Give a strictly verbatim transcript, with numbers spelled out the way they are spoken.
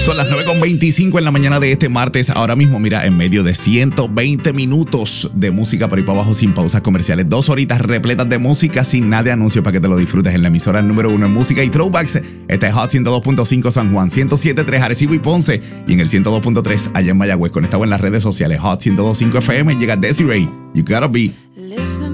Son las nueve con veinticinco en la mañana de este martes. Ahora mismo, mira, en medio de ciento veinte minutos de música por ahí para abajo sin pausas comerciales. Dos horitas repletas de música sin nada de anuncios para que te lo disfrutes en la emisora número uno en música y throwbacks. Esta es Hot ciento dos punto cinco San Juan, ciento siete punto tres Arecibo y Ponce y en el ciento dos punto tres allá en Mayagüez. Conectado en las redes sociales Hot ciento dos punto cinco F M. Llega Desiree. You gotta be. Listen.